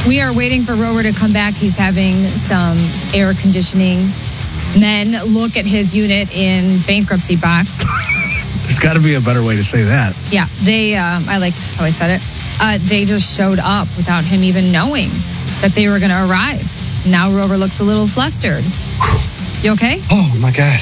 We are waiting for Rover to come back. He's having some air conditioning. Men look at his unit in bankruptcy box. There's got to be a better way to say that. Yeah, I like how I said it. They just showed up without him even knowing that they were going to arrive. Now Rover looks a little flustered. You okay? Oh, my God.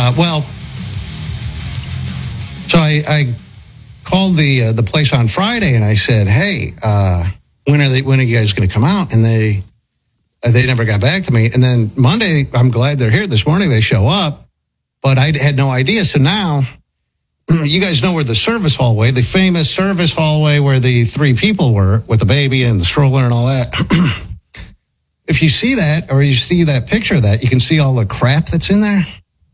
So I called the place on Friday and I said, hey, when are you guys going to come out? And they never got back to me. And then Monday, I'm glad they're here. This morning they show up, but I had no idea. So now you guys know where the service hallway, the famous service hallway where the 3 people were with the baby and the stroller and all that. If you see that, or you see that picture of that, you can see all the crap that's in there.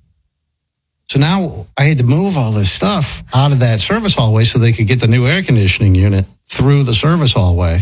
So now I had to move all this stuff out of that service hallway so they could get the new air conditioning unit through the service hallway.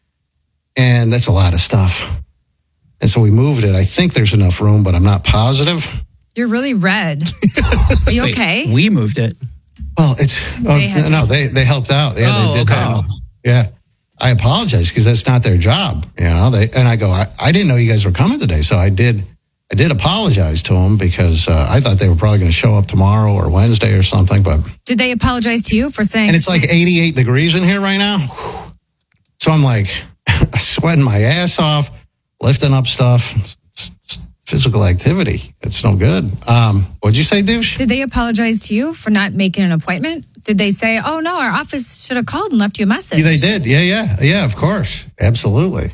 And that's a lot of stuff. And so we moved it. I think there's enough room, but I'm not positive. You're really red. Are you okay? We moved it. Well, they helped out. Yeah, they did that. Yeah. I apologize because that's not their job. And I go, I didn't know you guys were coming today. So I did apologize to them because I thought they were probably going to show up tomorrow or Wednesday or something. But did they apologize to you for saying? And it's like 88 degrees in here right now. So I'm like sweating my ass off, lifting up stuff. It's physical activity. It's no good. What'd you say, douche? Did they apologize to you for not making an appointment? Did they say, oh, no, our office should have called and left you a message? Yeah, they did. Yeah, of course. Absolutely.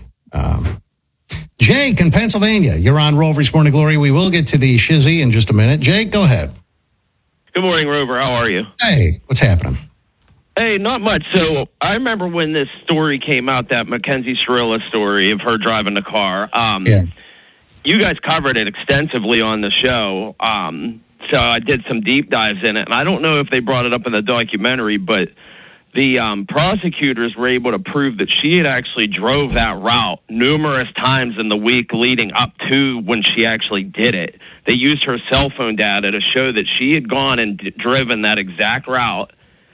Jake in Pennsylvania, you're on Rover's Morning Glory. We will get to the shizzy in just a minute. Jake, go ahead. Good morning, Rover. How are you? Hey, what's happening? Hey, not much. So I remember when this story came out, that Mackenzie Shirilla story of her driving the car. Yeah. You guys covered it extensively on the show. So I did some deep dives in it. And I don't know if they brought it up in the documentary, but the prosecutors were able to prove that she had actually drove that route numerous times in the week leading up to when she actually did it. They used her cell phone data to show that she had gone and driven that exact route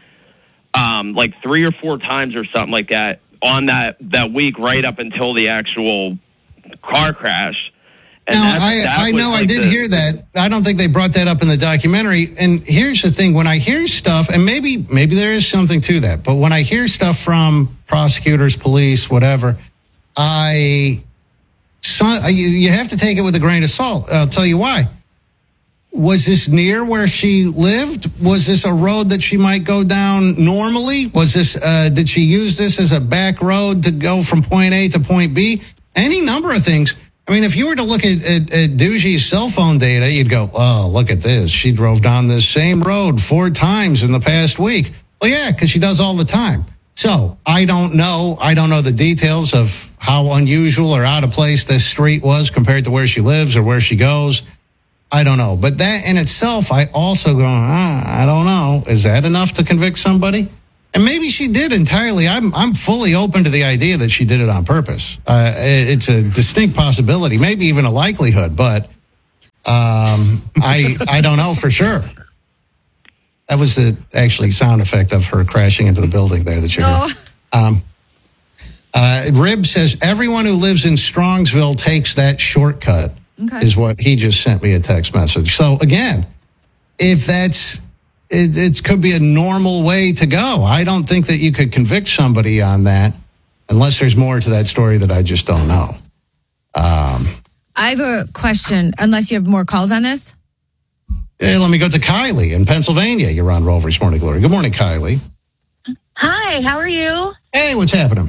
like 3 or 4 times or something like that on that week right up until the actual car crash. And I know I did hear that. I don't think they brought that up in the documentary. And here's the thing. When I hear stuff, and maybe there is something to that, but when I hear stuff from prosecutors, police, whatever, you have to take it with a grain of salt. I'll tell you why. Was this near where she lived? Was this a road that she might go down normally? Was this, did she use this as a back road to go from point A to point B? Any number of things. I mean, if you were to look at Dougie's cell phone data, you'd go, oh, look at this. She drove down this same road 4 times in the past week. Well, yeah, because she does all the time. So I don't know. I don't know the details of how unusual or out of place this street was compared to where she lives or where she goes. I don't know. But that in itself, I also go, I don't know. Is that enough to convict somebody? And maybe she did entirely. I'm fully open to the idea that she did it on purpose. It's a distinct possibility, maybe even a likelihood, but I don't know for sure. That was the actually sound effect of her crashing into the building there that you heard. Rib says, everyone who lives in Strongsville takes that shortcut, is what he just sent me a text message. So again, if that's... It could be a normal way to go. I don't think that you could convict somebody on that unless there's more to that story that I just don't know. I have a question, unless you have more calls on this. Yeah, let me go to Kylie in Pennsylvania. You're on Rover's Morning Glory. Good morning, Kylie. Hi, how are you? Hey, what's happening?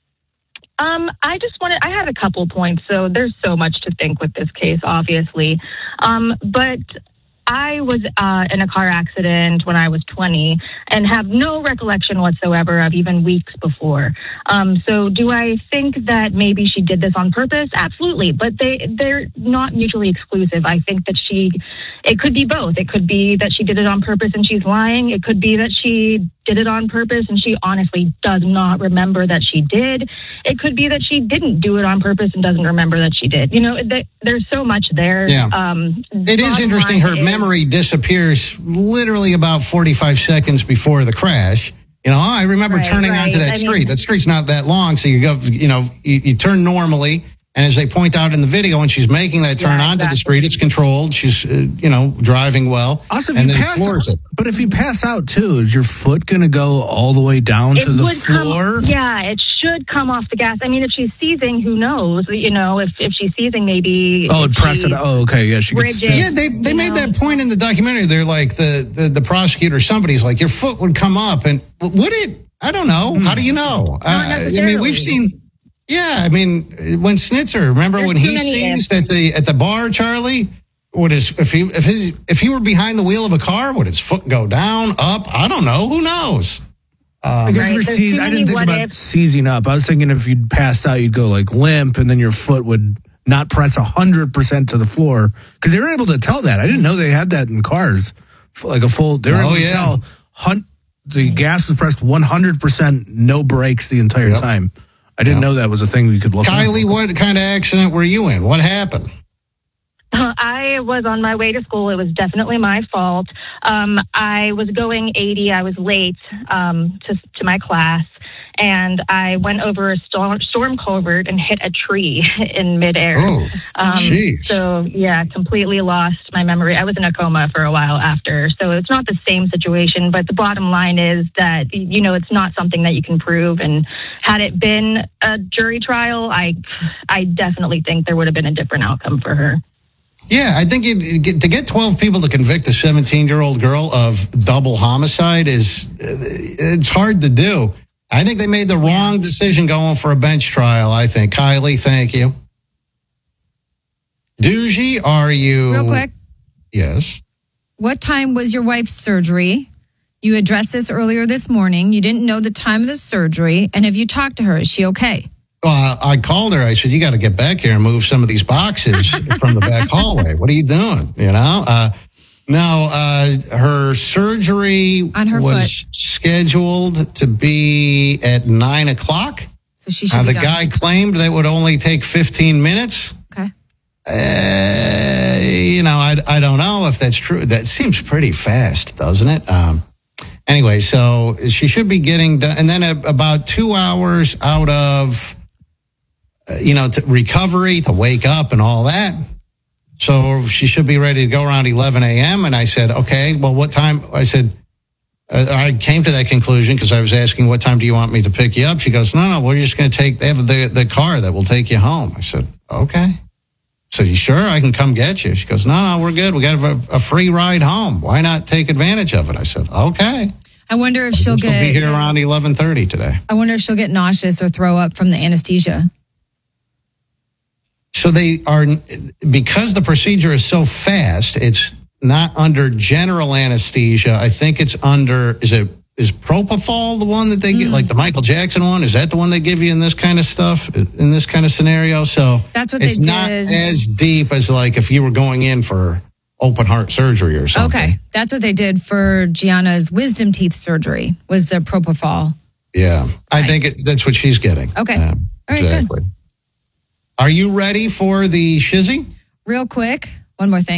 I had a couple points. So there's so much to think with this case, obviously. But I was in a car accident when I was 20 and have no recollection whatsoever of even weeks before. So do I think that maybe she did this on purpose? Absolutely. But they're not mutually exclusive. I think that it could be both. It could be that she did it on purpose and she's lying. It could be that she did it on purpose and she honestly does not remember that she did. It could be that she didn't do it on purpose and doesn't remember that she did. You know, there's so much there. Yeah. It is interesting. Her memory disappears literally about 45 seconds before the crash. You know, I remember turning onto that street. That street's not that long, so you go, you turn normally. And as they point out in the video, when she's making that turn onto the street, it's controlled. She's, driving well. Also, but if you pass out too, is your foot going to go all the way down to the floor? It should come off the gas. I mean, if she's seizing, who knows? If she's seizing, maybe. Oh, press it. Oh, okay. Yeah, she gets. Yeah, they made that point in the documentary. They're like the prosecutor. Somebody's like, your foot would come up, and would it? I don't know. How do you know? I mean, we've seen. Yeah, I mean, when Snitzer, remember when he seized at the bar, Charlie? If he were behind the wheel of a car, would his foot go down, up? I don't know. Who knows? I guess I didn't think about seizing up. I was thinking if you'd passed out, you'd go like limp, and then your foot would not press 100% to the floor, because they were able to tell that. I didn't know they had that in cars, like a full. They were able to tell the gas was pressed 100%, no brakes the entire time. I didn't know that was a thing we could look at. Kylie, what kind of accident were you in? What happened? I was on my way to school. It was definitely my fault. I was going 80. I was late to my class, and I went over a storm culvert and hit a tree in midair. Oh, jeez. So, yeah, completely lost my memory. I was in a coma for a while after. So it's not the same situation, but the bottom line is that, it's not something that you can prove. And had it been a jury trial, I definitely think there would have been a different outcome for her. Yeah, I think to get 12 people to convict a 17-year-old girl of double homicide it's hard to do. I think they made the wrong decision going for a bench trial, I think. Kylie, thank you. Doogie, are you... Real quick. Yes. What time was your wife's surgery? You addressed this earlier this morning. You didn't know the time of the surgery. And have you talked to her? Is she okay? Well, I called her. I said, you got to get back here and move some of these boxes from the back hallway. What are you doing? No, her surgery on her was scheduled to be at 9 o'clock. So she should be the guy claimed that would only take 15 minutes. Okay. I don't know if that's true. That seems pretty fast, doesn't it? Anyway, so she should be getting done. And then about 2 hours out of, to recovery, to wake up and all that. So she should be ready to go around 11 a.m. And I said, okay, well, what time? I said, I came to that conclusion because I was asking, what time do you want me to pick you up? She goes, no, we're just going to they have the car that will take you home. I said, okay. I said, you sure I can come get you? She goes, no, we're good. We got a free ride home. Why not take advantage of it? I said, okay. I wonder if she'll be here around 11:30 today. I wonder if she'll get nauseous or throw up from the anesthesia. So because the procedure is so fast, it's not under general anesthesia. I think it's under, is propofol the one that they get, like the Michael Jackson one? Is that the one they give you in this kind of stuff, in this kind of scenario? So that's what they did. It's not as deep as like if you were going in for open heart surgery or something. Okay, that's what they did for Gianna's wisdom teeth surgery, was the propofol. Yeah, I think that's what she's getting. Okay, all right, exactly. Good. Are you ready for the shizzy? Real quick, one more thing.